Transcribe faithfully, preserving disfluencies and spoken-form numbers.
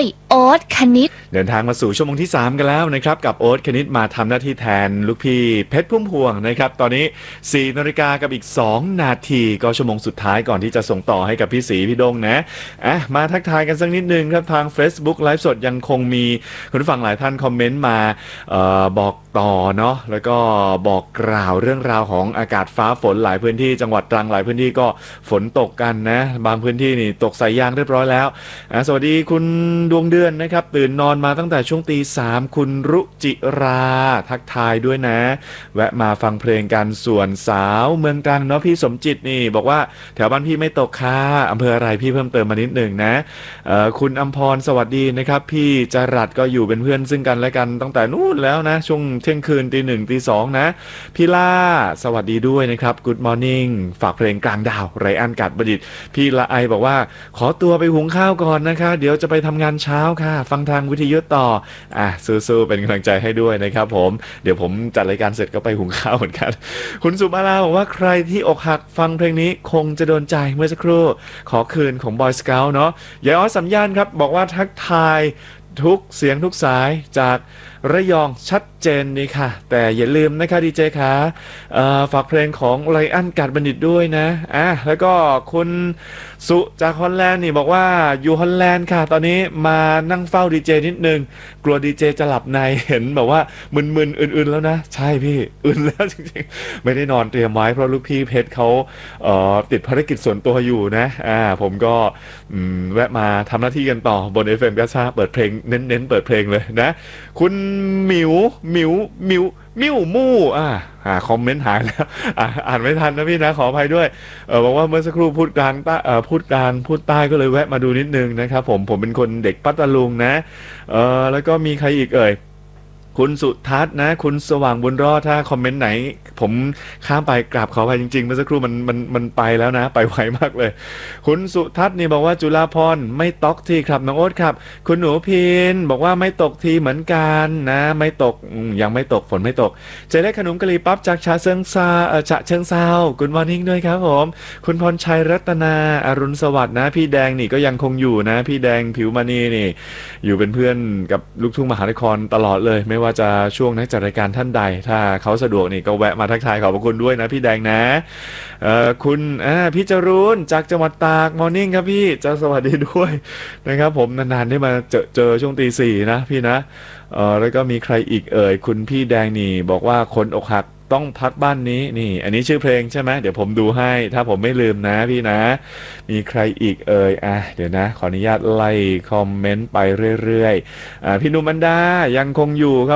ยโอ๊ตคณิตเดินทางมาสู่ชั่วโมงที่สามกันแล้วนะครับกับโอ๊ตคณิตมาทำหน้าที่แทนลูกพี่เพชรพุ่มพวงนะครับตอนนี้สี่นาฬิกากับอีกสองนาทีก็ชั่วโมงสุดท้ายก่อนที่จะส่งต่อให้กับพี่ศรีพี่ดงนะอ่ะมาทักทายกันสักนิดนึงครับทาง Facebook ไลฟ์สดยังคงมีคุณผู้ฟังหลายท่านคอมเมนต์มาเอ่อบอกต่อเนาะแล้วก็บอกกล่าวเรื่องราวของอากาศฟ้าฝนหลายพื้นที่จังหวัดตรังหลายพื้นที่ก็ฝนตกกันนะบางพื้นที่นี่ตกสายยางเรียบร้อยแล้วอ่ะสวัสดีคุณดวงเดือนนะครับตื่นนอนมาตั้งแต่ช่วงตีสามคุณรุจิราทักทายด้วยนะแวะมาฟังเพลงกันส่วนสาวเมืองตรังเนาะพี่สมจิตนี่บอกว่าแถวบ้านพี่ไม่ตกค่ะอำเภออะไรพี่เพิ่มเติมมานิดหนึ่งนะเอ่อคุณอำพรสวัสดีนะครับพี่จรัสก็อยู่เป็นเพื่อนซึ่งกันและกันตั้งแต่นู่นแล้วนะช่วงเที่ยงคืนตีหนึ่งตีสองนะพี่ล่าสวัสดีด้วยนะครับ Good Morning ฝากเพลงกลางดาวไรอันกัดประดิษฐ์พี่ละไอบอกว่าขอตัวไปหุงข้าวก่อนนะคะเดี๋ยวจะไปทำงานเช้าค่ะฟังทางวิทยุต่ออ่ะสู้ๆเป็นกำลังใจให้ด้วยนะครับผมเดี๋ยวผมจัดรายการเสร็จก็ไปหุงข้าวเหมือนกันคุณสุมาลาบอกว่าใครที่อกหักฟังเพลงนี้คงจะโดนใจเมื่อสักครู่ขอคืนของ Boy Scout เนาะยายอ้อสัญญาณครับบอกว่าทักทายทุกเสียงทุกสายจากระยองชัดเจนนี่ค่ะแต่อย่าลืมนะคะดีเจค่ะฝากเพลงของไรอันกัดบัณฑิตด้วยนะอ่ะแล้วก็คุณสุจากฮอลแลนด์นี่บอกว่าอยู่ฮอลแลนด์ค่ะตอนนี้มานั่งเฝ้าดีเจนิดนึงกลัวดีเจจะหลับในเห็นแบบว่ามึนๆอื่นๆแล้วนะใช่พี่อื่นแล้วจริงๆไม่ได้นอนเตรียมไว้เพราะลูกพี่เพชรเขาเอ่อติดภารกิจส่วนตัวอยู่นะอ่าผมก็แวะมาทำหน้าที่กันต่อบน เอฟ เอ็ม ก็ชาเปิดเพลงเน้นๆเปิดเพลงเลยนะคุณหมิวหมิวหมิวมิวมู่อ่าอ่าคอมเมนต์หายแล้วอ่าอ่านไม่ทันนะพี่นะขออภัยด้วยเออบอกว่าเมื่อสักครู่พูดกลางใต้เอ่อพูดกลางพูดใต้ก็เลยแวะมาดูนิดนึงนะครับผมผมเป็นคนเด็กปัตตาลุงนะเออแล้วก็มีใครอีกเอ่ยคุณสุทัศน์นะคุณสว่างบุญรอดถ้าคอมเมนต์ไหนผมข้ามไปกราบขออภัยจริงๆเมื่อสักครู่มันมันมันไปแล้วนะไปไวมากเลยคุณสุทัศน์นี่บอกว่าจุฬาภรณ์ไม่ตกทีครับน้องโอ๊ตครับคุณหนูพินบอกว่าไม่ตกทีเหมือนกันนะไม่ตกยังไม่ตกฝนไม่ตกจะได้ขนมกะหรี่ปั๊บจากชาเชิงซาเออฉะเชิงเซากุดมอร์นิ่งด้วยครับผมคุณพรชัยรัตนาอรุณสวัสดิ์นะพี่แดงนี่ก็ยังคงอยู่นะพี่แดงผิวมณีนี่อยู่เป็นเพื่อนกับลูกทุ่งมหานครตลอดเลยไม่ว่าจะช่วงนักจัดรายการท่านใดถ้าเขาสะดวกนี่ก็แวะมาทักทายขอบพระคุณด้วยนะพี่แดงนะเอ่อคุณอ่าพี่จรูนจากจังหวัดตากมอร์นิ่งครับพี่จะสวัสดีด้วยนะครับผมนานๆได้มาเจอเจอช่วงตีสี่นะพี่นะเอ่อแล้วก็มีใครอีกเอ่ยคุณพี่แดงนี่บอกว่าคนอกหักต้องพักบ้านนี้นี่อันนี้ชื่อเพลงใช่ไหมเดี๋ยวผมดูให้ถ้าผมไม่ลืมนะพี่นะมีใครอีกเอ่ยอ่ะเดี๋ยวนะขออนุญาตไล่คอมเมนต์ไปเรื่อยๆอ่าพี่นุมันดายังคงอยู่ครับ